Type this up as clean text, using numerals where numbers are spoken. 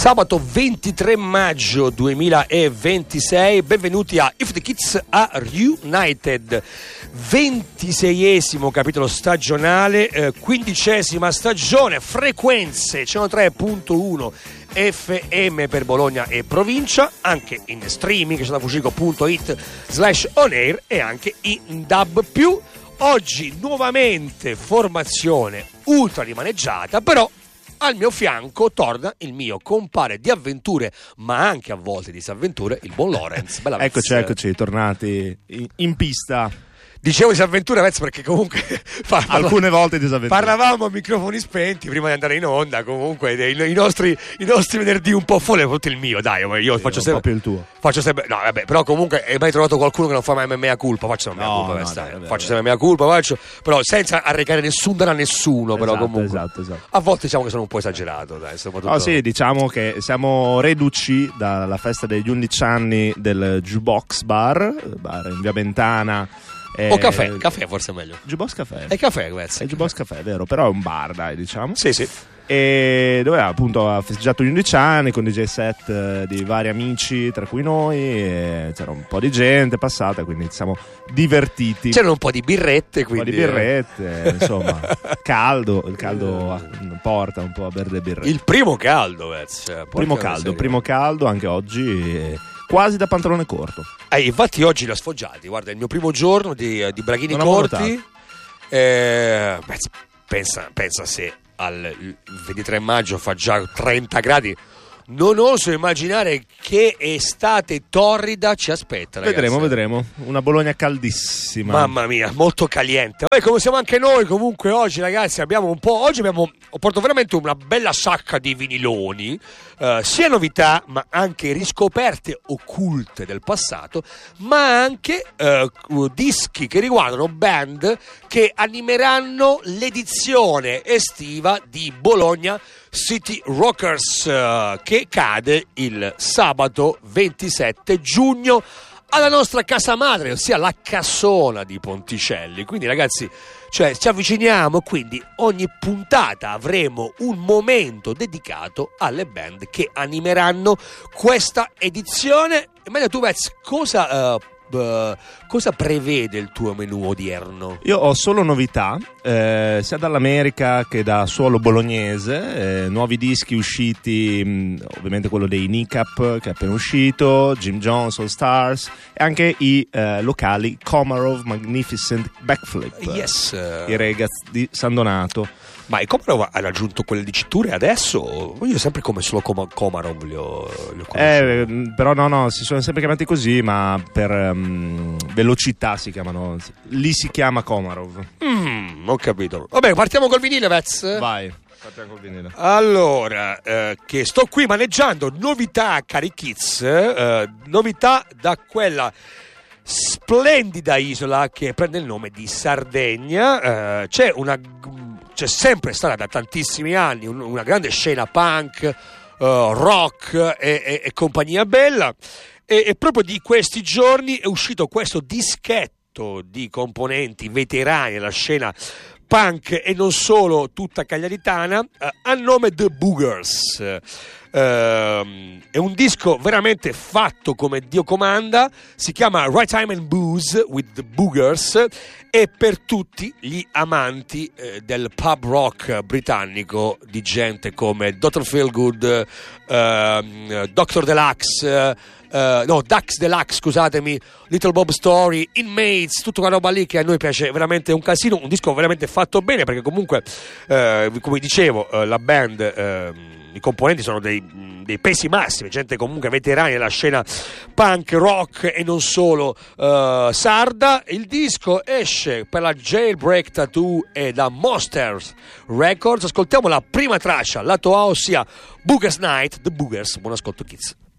Sabato 23 maggio 2026, benvenuti a If the Kids Are United, 26esimo capitolo stagionale, 15esima stagione, frequenze 103.1 FM per Bologna e provincia, anche in streaming che c'è da fucico.it/on-air e anche in DAB+. Oggi nuovamente formazione ultra rimaneggiata, però al mio fianco torna il mio compare di avventure, ma anche a volte di disavventure, il buon Lorenz. Eccoci, tornati in pista. Dicevo disavventure, perché comunque alcune volte disavventure. Parlavamo a microfoni spenti prima di andare in onda. Comunque i nostri venerdì un po' folli, tutto il mio, dai, io faccio sempre proprio il tuo. Faccio sempre, no, vabbè, però comunque hai mai trovato qualcuno che non fa mai mea culpa? Faccio sempre mea culpa, faccio sempre mea culpa, però senza arrecare nessun danno a nessuno, però comunque. Esatto. A volte diciamo che sono un po' esagerato, dai, soprattutto. Sì, diciamo che siamo reduci dalla festa degli 11 anni del Jukebox Bar in via Mentana. O caffè forse è meglio. Jukebox Caffè. È caffè questo. È Jukebox Caffè, è vero, però è un bar, dai, diciamo. Sì. E dove appunto ha festeggiato gli 11 anni con DJ set di vari amici, tra cui noi, e c'era un po' di gente passata, quindi ci siamo divertiti. C'erano un po' di birrette, quindi. Un po' di birrette, insomma, il caldo porta un po' a bere le birrette. Il primo caldo, primo caldo anche oggi. Quasi da pantalone corto. Infatti oggi li ho sfoggiati. Guarda, il mio primo giorno di braghini corti. Pensa se al 23 maggio fa già 30 gradi. Non oso immaginare che estate torrida ci aspetta, ragazzi. Vedremo. Una Bologna caldissima. Mamma mia, molto caliente. Come siamo anche noi, comunque oggi, ragazzi, ho portato veramente una bella sacca di viniloni, sia novità, ma anche riscoperte occulte del passato, ma anche dischi che riguardano band che animeranno l'edizione estiva di Bologna City Rockers, che cade il sabato 27 giugno alla nostra casa madre, ossia la Cassona di Ponticelli. Quindi, ragazzi, ci avviciniamo, quindi ogni puntata avremo un momento dedicato alle band che animeranno questa edizione. Meglio tu, Vez, cosa prevede il tuo menù odierno? Io ho solo novità, sia dall'America che da suolo bolognese, nuovi dischi usciti, ovviamente quello dei Kneecap che è appena uscito, Jim Jones All Stars, e anche i locali Komarov Magnificent Backflip, yes. I ragazzi di San Donato. Ma i Komarov hanno aggiunto quelle diciture adesso? Io sempre come solo Komarov li ho conosciuti. Però no, si sono sempre chiamati così, ma per velocità si chiamano. Lì si chiama Komarov. Ho capito. Vabbè, partiamo col vinile, Vez. Vai, partiamo col vinile. Allora, che sto qui maneggiando novità, cari kids, novità da quella splendida isola che prende il nome di Sardegna. C'è sempre stata da tantissimi anni una grande scena punk, rock e compagnia bella, e proprio di questi giorni è uscito questo dischetto di componenti veterani della scena punk e non solo tutta cagliaritana, a nome The Boogers. È un disco veramente fatto come Dio comanda, si chiama Right Time and Booze with the Boogers, e per tutti gli amanti del pub rock britannico, di gente come Dr. Feelgood, Dr. Deluxe, Dax Deluxe, scusatemi, Little Bob Story, Inmates, tutta quella roba lì che a noi piace veramente un casino. Un disco veramente fatto bene, perché comunque come dicevo, la band, i componenti sono dei pesi massimi, gente comunque veterani della scena punk, rock e non solo sarda. Il disco esce per la Jailbreak Tattoo e da Monsters Records. Ascoltiamo la prima traccia, lato A, ossia Boogers Night, The Boogers. Buon ascolto, kids.